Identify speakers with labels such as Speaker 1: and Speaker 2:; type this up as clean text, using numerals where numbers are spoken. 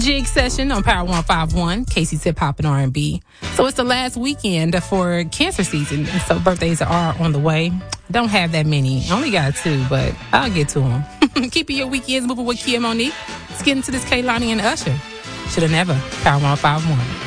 Speaker 1: Jig Session on Power 151, Casey's Hip Hop and R&B. So it's the last weekend for cancer season, and so birthdays are on the way. Don't have that many. I only got 2, but I'll get to them. Keeping your weekends moving with Kia Monique. Let's get into this Kehlani and Usher. Shoulda never. Power 151.